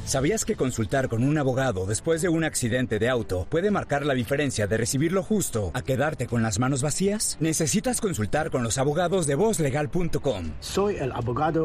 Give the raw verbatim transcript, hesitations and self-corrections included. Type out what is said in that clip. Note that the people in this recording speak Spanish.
¿Sabías que consultar con un abogado después de un accidente de auto puede marcar la diferencia de recibir lo justo a quedarte con las manos vacías? Necesitas consultar con los abogados de voz legal punto com. Soy el abogado